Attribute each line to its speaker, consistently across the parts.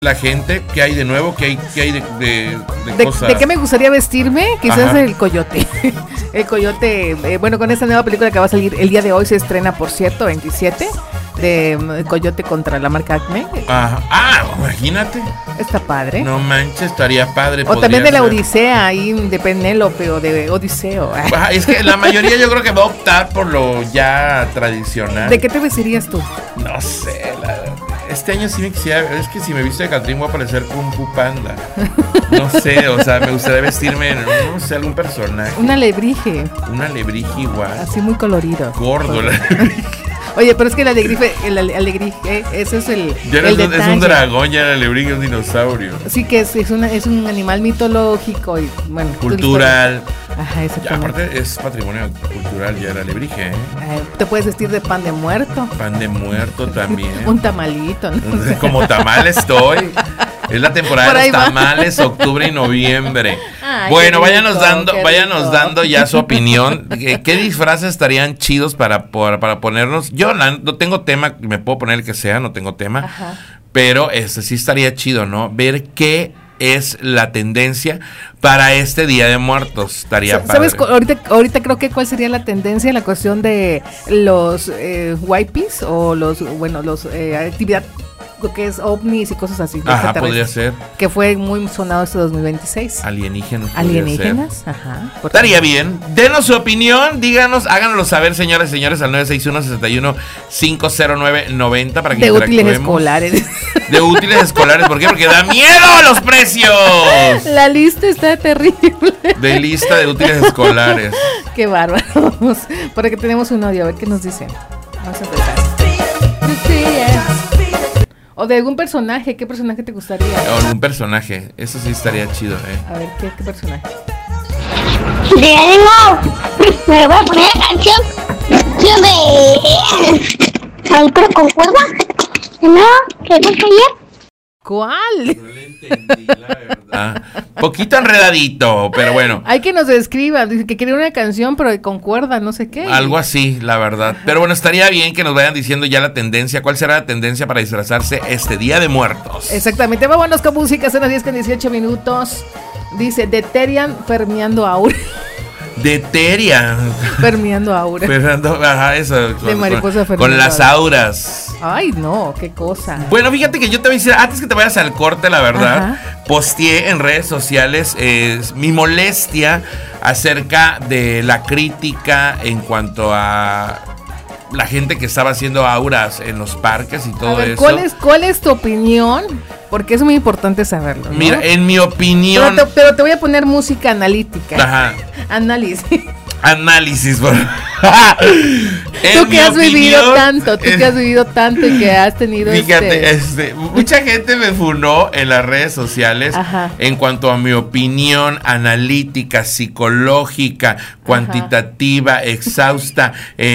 Speaker 1: la gente, ¿qué hay de nuevo? ¿Qué hay de cosas?
Speaker 2: ¿De qué me gustaría vestirme? Quizás el Coyote. El Coyote, bueno, con esta nueva película que va a salir el día de hoy, se estrena, por cierto, 27, de Coyote contra la marca Acme.
Speaker 1: Ajá. Imagínate.
Speaker 2: Está padre.
Speaker 1: No manches, estaría padre.
Speaker 2: O también de la Odisea, ahí de Penélope o de Odiseo.
Speaker 1: Es que la mayoría yo creo que va a optar por lo ya tradicional.
Speaker 2: ¿De qué te vestirías tú?
Speaker 1: No sé, la verdad. Este año sí me quisiera, es que si me visto de Catrín voy a parecer Kung Fu Panda. No sé, o sea, me gustaría vestirme en, no sé, algún personaje.
Speaker 2: Un alebrije.
Speaker 1: Un alebrije igual.
Speaker 2: Así muy colorido.
Speaker 1: Gordo, la alebrije.
Speaker 2: Oye, pero es que el alegrije, ese es el detalle.
Speaker 1: Es un dragón, ya el alebrije es un dinosaurio.
Speaker 2: Sí, que es un animal mitológico y, bueno,
Speaker 1: cultural.
Speaker 2: Ajá, exactamente.
Speaker 1: Aparte es patrimonio cultural ya el alebrije,
Speaker 2: te puedes vestir de pan de muerto.
Speaker 1: Pan de muerto también.
Speaker 2: Un tamalito, ¿no?
Speaker 1: Como tamal estoy. Es la temporada de los tamales, octubre y noviembre. Ay, bueno, váyanos dando ya su opinión. ¿Qué disfraces estarían chidos para ponernos? Yo no tengo tema, me puedo poner el que sea, no tengo tema. Ajá. Pero sí estaría chido, ¿no? Ver qué es la tendencia para este Día de Muertos. Estaría padre.
Speaker 2: ¿Sabes? Ahorita creo que cuál sería la tendencia, la cuestión de los wipes o los actividad, lo que es ovnis y cosas así.
Speaker 1: Ajá, podría ser.
Speaker 2: Que fue muy sonado este 2026.
Speaker 1: Alienígenas.
Speaker 2: Ajá.
Speaker 1: Estaría bien. Denos su opinión, díganos, háganoslo saber, señores y señores, al 961-61-509-90 para que
Speaker 2: de útiles escolares.
Speaker 1: De útiles escolares, ¿por qué? Porque da miedo los precios.
Speaker 2: La lista está terrible.
Speaker 1: De lista de útiles escolares.
Speaker 2: Qué bárbaros. Porque tenemos un audio, a ver qué nos dicen. Vamos a empezar. O de algún personaje, ¿qué personaje te gustaría?
Speaker 1: O algún personaje, eso sí estaría chido,
Speaker 2: A ver, ¿qué personaje?
Speaker 3: Me voy a poner la canción de... Ay, pero con cuerda. ¿No? ¿Qué fue ayer?
Speaker 2: ¿Cuál?
Speaker 1: No le entendí, la verdad. Poquito enredadito, pero bueno.
Speaker 2: Hay que nos describa, dice que quería una canción, pero con cuerda, no sé qué.
Speaker 1: Algo así, la verdad. Pero bueno, estaría bien que nos vayan diciendo ya la tendencia. ¿Cuál será la tendencia para disfrazarse este Día de Muertos?
Speaker 2: Exactamente, vámonos con música, son las 10:18. Dice, Deterian Permeando Aura.
Speaker 1: Deterian.
Speaker 2: Permeando Aura.
Speaker 1: Ajá, eso.
Speaker 2: De mariposa
Speaker 1: con las auras.
Speaker 2: Ay, no, qué cosa.
Speaker 1: Bueno, fíjate que yo te voy a decir, antes que te vayas al corte, la verdad, posteé en redes sociales mi molestia acerca de la crítica en cuanto a la gente que estaba haciendo auras en los parques y todo eso.
Speaker 2: ¿Cuál es tu opinión? Porque es muy importante saberlo, ¿no?
Speaker 1: Mira, en mi opinión...
Speaker 2: Pero te voy a poner música analítica.
Speaker 1: Ajá.
Speaker 2: Análisis,
Speaker 1: por...
Speaker 2: Tú que has vivido tanto y que has tenido
Speaker 1: Fíjate, mucha gente me funó en las redes sociales en cuanto a mi opinión analítica, psicológica, cuantitativa, exhausta,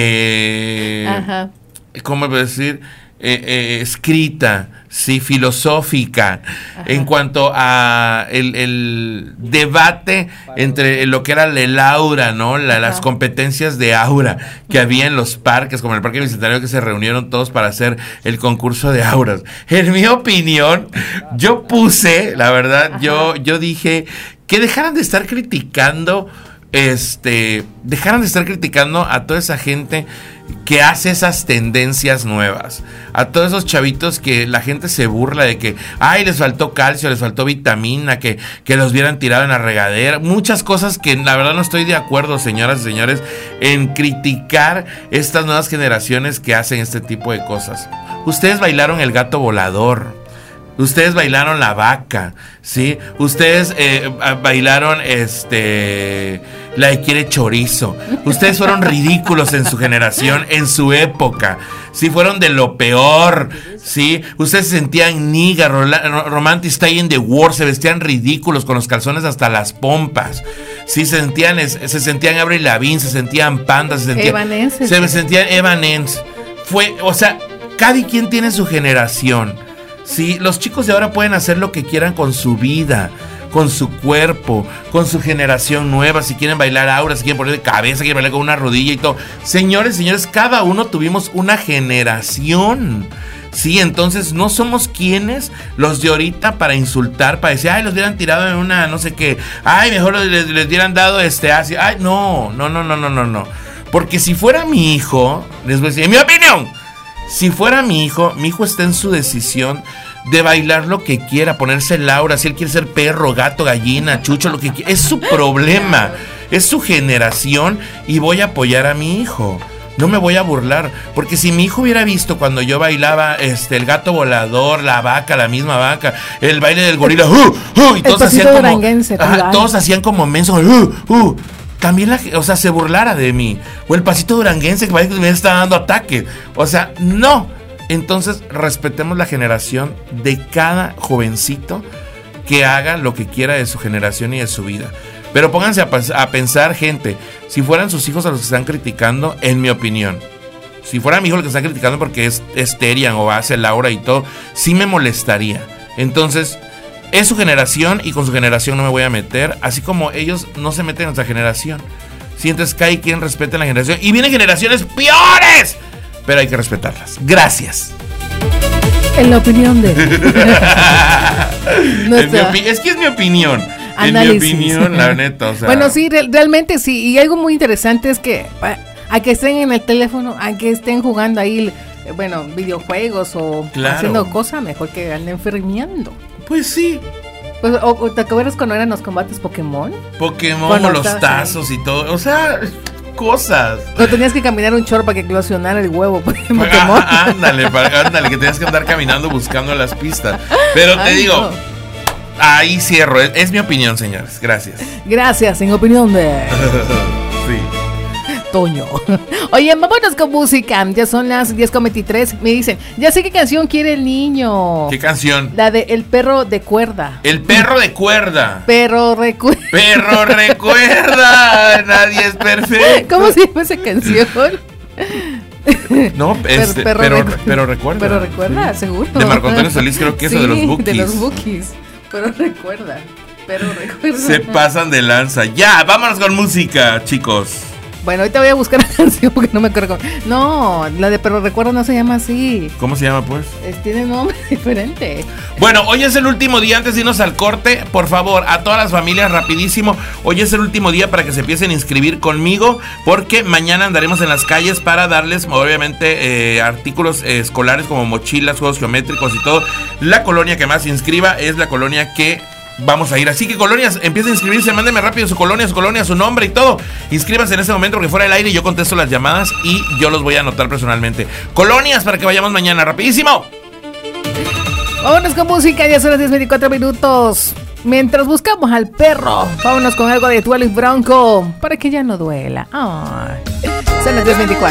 Speaker 1: ¿cómo puedo decir? Escrita, sí, filosófica, en cuanto a el debate entre lo que era el aura, ¿no? Las competencias de aura que había en los parques, como en el Parque Bicentenario, que se reunieron todos para hacer el concurso de auras. En mi opinión, yo puse, la verdad, yo dije que dejaran de estar criticando a toda esa gente que hace esas tendencias nuevas, a todos esos chavitos que la gente se burla de que, les faltó calcio, les faltó vitamina, que los hubieran tirado en la regadera, muchas cosas que la verdad no estoy de acuerdo, señoras y señores, en criticar estas nuevas generaciones que hacen este tipo de cosas. Ustedes bailaron el gato volador, ustedes bailaron la vaca, ¿sí? Ustedes bailaron la de quiere chorizo. Ustedes fueron ridículos en su generación, en su época, ¿sí? Fueron de lo peor, ¿sí? Ustedes se sentían nigga, romantic stay in the world, se vestían ridículos con los calzones hasta las pompas, ¿sí? Se sentían Avril Lavigne, se sentían Panda, se sentían Evanescence. Cada quien tiene su generación. Sí, los chicos de ahora pueden hacer lo que quieran con su vida, con su cuerpo, con su generación nueva. Si quieren bailar aura, si quieren poner de cabeza, quieren bailar con una rodilla y todo. Señores, cada uno tuvimos una generación. Sí, entonces no somos quienes los de ahorita para insultar, para decir, ay, los hubieran tirado en una no sé qué, ay, mejor les hubieran dado así, ay, no. Porque si fuera mi hijo, les voy a decir, en mi opinión, si fuera mi hijo está en su decisión de bailar lo que quiera, ponerse Laura, si él quiere ser perro, gato, gallina, chucho, lo que quiera, es su problema, es su generación y voy a apoyar a mi hijo. No me voy a burlar, porque si mi hijo hubiera visto cuando yo bailaba el gato volador, la vaca, la misma vaca, el baile del gorila, y todos hacían como mensos, también se burlara de mí, o el pasito duranguense que parece que me está dando ataque, no. Entonces respetemos la generación de cada jovencito que haga lo que quiera de su generación y de su vida. Pero pónganse a pensar, gente, si fueran sus hijos a los que están criticando, en mi opinión, si fuera mi hijo el que están criticando porque es Terian o hace Laura y todo, sí me molestaría. Entonces, es su generación y con su generación no me voy a meter, así como ellos no se meten en nuestra generación. Sí, entonces cada quien respete la generación. Y vienen generaciones peores, pero hay que respetarlas. Gracias.
Speaker 2: En la opinión de...
Speaker 1: Es que es mi opinión.
Speaker 2: Análisis.
Speaker 1: En mi opinión, la neta,
Speaker 2: Bueno, sí, realmente sí. Y algo muy interesante es que a que estén en el teléfono, a que estén jugando ahí, videojuegos o haciendo cosas, mejor que anden enfermeando.
Speaker 1: Pues sí.
Speaker 2: Pues, o ¿te acuerdas cuando eran los combates Pokémon?
Speaker 1: Con los tazos y todo, cosas.
Speaker 2: No tenías que caminar un chorro para que eclosionara el huevo Pokémon.
Speaker 1: Ándale, que tenías que andar caminando buscando las pistas. Pero te digo... No. Ahí cierro, es mi opinión, señores, gracias.
Speaker 2: Gracias, en opinión de...
Speaker 1: Sí.
Speaker 2: Toño. Oye, vámonos con música, ya son las 10:23, me dicen, ya sé qué canción quiere el niño.
Speaker 1: ¿Qué canción?
Speaker 2: La de El perro de cuerda.
Speaker 1: El perro de cuerda.
Speaker 2: Perro recuerda.
Speaker 1: Perro recuerda, nadie es perfecto.
Speaker 2: ¿Cómo se llama esa canción?
Speaker 1: No, pero recuerda.
Speaker 2: Pero recuerda, sí. Seguro.
Speaker 1: De Marco Antonio Solís, creo que eso de los Bookies.
Speaker 2: De los Bookies. Pero recuerda.
Speaker 1: Se pasan de lanza. Ya, vámonos con música, chicos.
Speaker 2: Bueno, ahorita voy a buscar la canción porque no me acuerdo. No, la de Pero Recuerda no se llama así.
Speaker 1: ¿Cómo se llama, pues?
Speaker 2: Tiene nombre diferente.
Speaker 1: Bueno, hoy es el último día antes de irnos al corte. Por favor, a todas las familias, rapidísimo. Hoy es el último día para que se empiecen a inscribir conmigo, porque mañana andaremos en las calles para darles, obviamente, artículos escolares como mochilas, juegos geométricos y todo. La colonia que más se inscriba es la colonia que... vamos a ir, así que colonias, empiecen a inscribirse, mándenme rápido su colonia, su nombre y todo. Inscríbanse en este momento porque fuera del aire yo contesto las llamadas y yo los voy a anotar personalmente. Colonias para que vayamos mañana, rapidísimo.
Speaker 2: Vámonos con música, ya son las 10:24. Mientras buscamos al perro, vámonos con algo de Tualis Bronco para que ya no duela. Ay, son las 10:24.